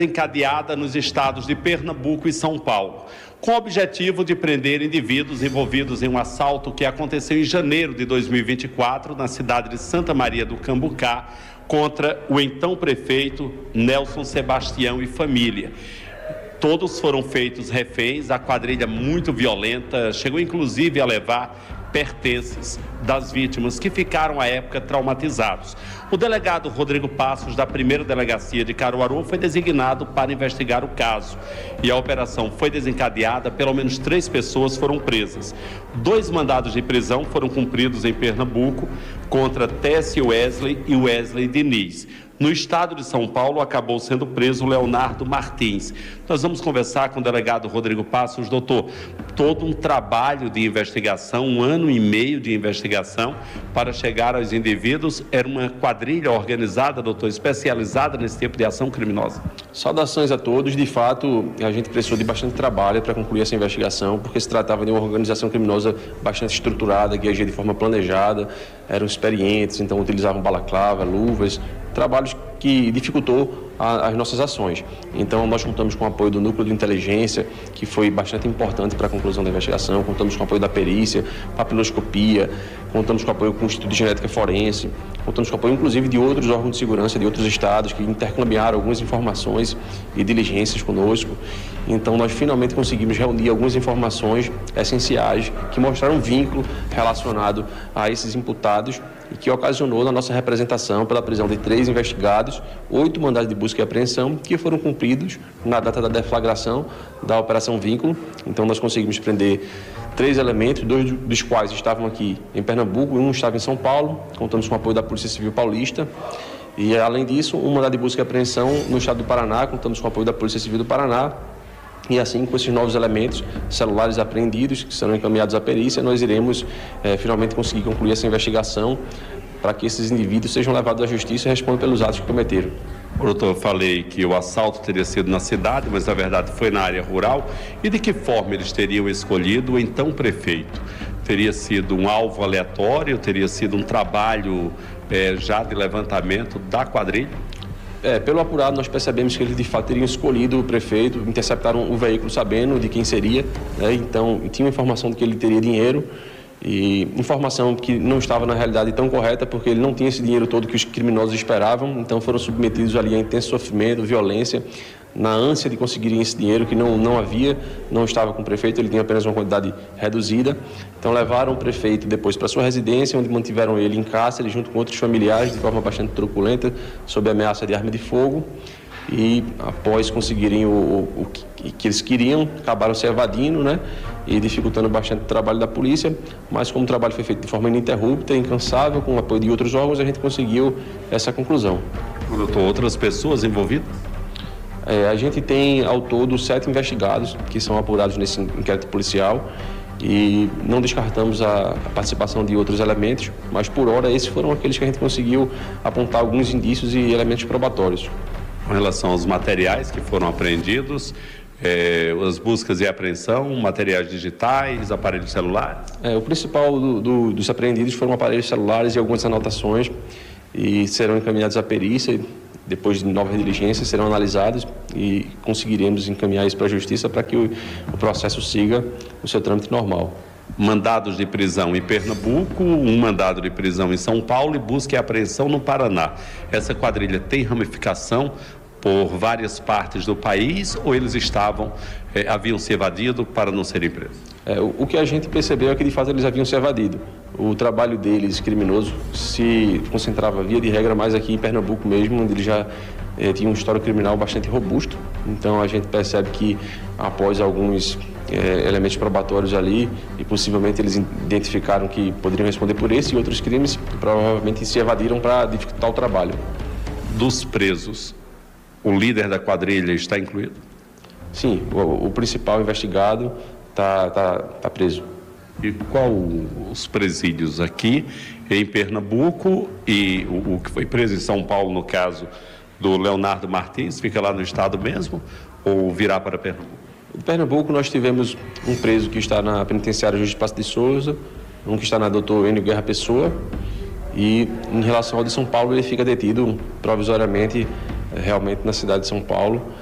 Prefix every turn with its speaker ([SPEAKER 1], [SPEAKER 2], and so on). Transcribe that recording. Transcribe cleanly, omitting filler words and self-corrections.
[SPEAKER 1] encadeada nos estados de Pernambuco e São Paulo, com o objetivo de prender indivíduos envolvidos em um assalto que aconteceu em janeiro de 2024 na cidade de Santa Maria do Cambucá contra o então prefeito Nelson Sebastião e família. Todos foram feitos reféns, a quadrilha muito violenta, chegou inclusive a levar pertences das vítimas que ficaram à época traumatizados. O delegado Rodrigo Passos, da primeira delegacia de Caruaru, foi designado para investigar o caso e a operação foi desencadeada, pelo menos 3 pessoas foram presas. 2 mandados de prisão foram cumpridos em Pernambuco contra Tessie Wesley e Wesley Diniz. No estado de São Paulo, acabou sendo preso Leonardo Martins. Nós vamos conversar com o delegado Rodrigo Passos. Doutor, todo um trabalho de investigação, 1 ano e meio de investigação para chegar aos indivíduos. Era uma quadrilha organizada, doutor, especializada nesse tipo de ação criminosa?
[SPEAKER 2] Saudações a todos. De fato, a gente precisou de bastante trabalho para concluir essa investigação, porque se tratava de uma organização criminosa bastante estruturada, que agia de forma planejada, eram experientes, então utilizavam balaclava, luvas, trabalhos que dificultou as nossas ações. Então, nós contamos com o apoio do Núcleo de Inteligência, que foi bastante importante para a conclusão da investigação, contamos com o apoio da perícia, papiloscopia, contamos com o apoio do Instituto de Genética Forense, contamos com o apoio, inclusive, de outros órgãos de segurança de outros estados que intercambiaram algumas informações e diligências conosco. Então, nós finalmente conseguimos reunir algumas informações essenciais que mostraram um vínculo relacionado a esses imputados e que ocasionou na nossa representação pela prisão de 3 investigados, 8 mandados de busca e apreensão que foram cumpridos na data da deflagração da Operação Vínculo. Então nós conseguimos prender 3 elementos, 2 dos quais estavam aqui em Pernambuco e 1 estava em São Paulo. Contamos com o apoio da Polícia Civil Paulista. E além disso, 1 mandado de busca e apreensão no estado do Paraná, contamos com o apoio da Polícia Civil do Paraná. E assim, com esses novos elementos, celulares apreendidos, que serão encaminhados à perícia, nós iremos finalmente conseguir concluir essa investigação para que esses indivíduos sejam levados à justiça e respondam pelos atos que cometeram.
[SPEAKER 1] Doutor, eu falei que o assalto teria sido na cidade, mas na verdade foi na área rural. E de que forma eles teriam escolhido o então prefeito? Teria sido um alvo aleatório? Teria sido um trabalho já de levantamento da quadrilha?
[SPEAKER 2] Pelo apurado, nós percebemos que eles de fato teriam escolhido o prefeito, interceptaram o veículo sabendo de quem seria, né? Então tinha informação de que ele teria dinheiro e informação que não estava na realidade tão correta, porque ele não tinha esse dinheiro todo que os criminosos esperavam, então foram submetidos ali a intenso sofrimento, violência, na ânsia de conseguirem esse dinheiro que não havia, não estava com o prefeito, ele tinha apenas uma quantidade reduzida. Então levaram o prefeito depois para sua residência, onde mantiveram ele em cárcere junto com outros familiares de forma bastante truculenta, sob ameaça de arma de fogo. E após conseguirem o que eles queriam, acabaram se evadindo, né? E dificultando bastante o trabalho da polícia, mas como o trabalho foi feito de forma ininterrupta, incansável, com o apoio de outros órgãos, a gente conseguiu essa conclusão.
[SPEAKER 1] Doutor, outras pessoas envolvidas?
[SPEAKER 2] A gente tem ao todo 7 investigados que são apurados nesse inquérito policial e não descartamos a participação de outros elementos, mas por hora esses foram aqueles que a gente conseguiu apontar alguns indícios e elementos probatórios.
[SPEAKER 1] Com relação aos materiais que foram apreendidos, as buscas e apreensão, materiais digitais, aparelhos celulares?
[SPEAKER 2] O principal dos apreendidos foram aparelhos celulares e algumas anotações e serão encaminhados à perícia. Depois de novas diligências, serão analisados e conseguiremos encaminhar isso para a Justiça para que o processo siga o seu trâmite normal.
[SPEAKER 1] Mandados de prisão em Pernambuco, 1 mandado de prisão em São Paulo e busca e apreensão no Paraná. Essa quadrilha tem ramificação por várias partes do país ou eles haviam se evadido para não serem presos?
[SPEAKER 2] O que a gente percebeu é que de fato eles haviam se evadido. O trabalho deles criminoso se concentrava via de regra mais aqui em Pernambuco mesmo, onde eles já tinham um histórico criminal bastante robusto. Então a gente percebe que após alguns elementos probatórios ali e possivelmente eles identificaram que poderiam responder por esse e outros crimes, provavelmente se evadiram para dificultar o trabalho.
[SPEAKER 1] Dos presos, o líder da quadrilha está incluído?
[SPEAKER 2] Sim, o principal investigado está preso.
[SPEAKER 1] E qual os presídios aqui em Pernambuco e o que foi preso em São Paulo, no caso do Leonardo Martins, fica lá no estado mesmo ou virá para Pernambuco?
[SPEAKER 2] Em Pernambuco nós tivemos um preso que está na penitenciária Juiz de Passo de Souza, um que está na Dr. Enio Guerra Pessoa e em relação ao de São Paulo ele fica detido provisoriamente realmente na cidade de São Paulo.